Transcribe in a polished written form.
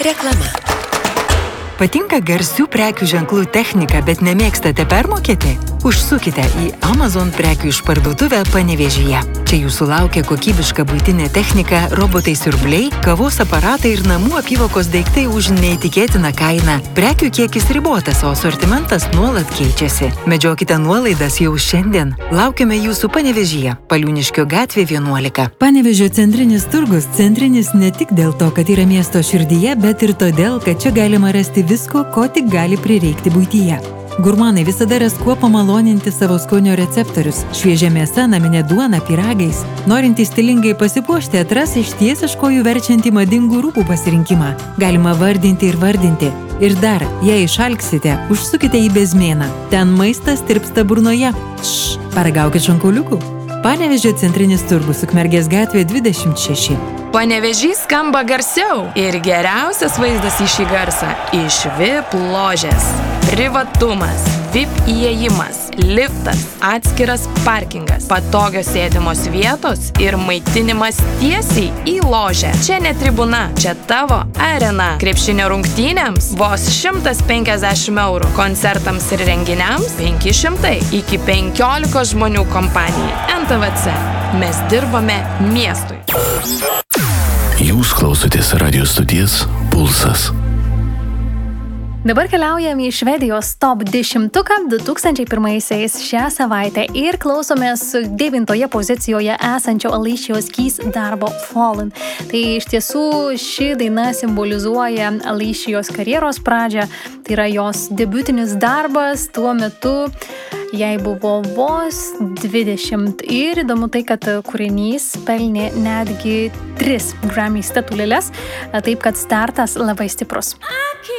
Reklama. Patinka garsių prekių ženklų technika, bet nemėgstate permokėti? Užsukite į Amazon prekių išparduotuvę Panevėžyje. Čia jūsų laukia kokybiška buitinė technika, robotai siurbliai, kavos aparatai ir namų apyvokos daiktai už neįtikėtiną kainą. Prekių kiekis ribotas, o asortimentas nuolat keičiasi. Medžiokite nuolaidas jau šiandien. Laukiame jūsų Panevėžyje, Paliūniškio gatvė 11. Panevėžio centrinis turgus centrinis ne tik dėl to, kad yra miesto širdyje, bet ir todėl, kad čia galima rasti visko, ko tik gali prireikti buityje. Gurmanai visada ras kuo pamaloninti savo skonio receptorius. Šviežia mėsa, naminė duona, pyragais. Norintys stilingai pasipuošti atras išties iš kojų verčiantį madingų rūbų pasirinkimą. Galima vardinti ir vardinti. Ir dar, jei išalksite, užsukite į Bezmėną. Ten maistas tirpsta burnoje. Paragaukit šonkauliukų. Panevėžio centrinis turgus, Ukmergės gatvė 26. Panevėžys skamba garsiau ir geriausias vaizdas į šį garsą iš VIP ložės. Privatumas, VIP įėjimas, liftas, atskiras parkingas, patogios sėdimos vietos ir maitinimas tiesiai į ložę. Čia ne tribuna, čia tavo arena. Krepšinio rungtynėms vos 150 eurų, koncertams ir renginiams 500 iki 15 žmonių kompanijai. NTVC. Mes dirbame miestui. Jūs klausotės radio stoties Pulsas. Dabar keliaujam į Švedijos top 10 2001 šią savaitę ir klausomės 9 pozicijoje esančio Alicios Keys darbo Fallen. Tai iš tiesų ši daina simbolizuoja Alicios karjeros pradžią, tai yra jos debiutinis darbas, tuo metu jai buvo vos 20 ir įdomu tai, kad kūrinys pelnė netgi 3 Grammy statulėles, taip kad startas labai stiprus.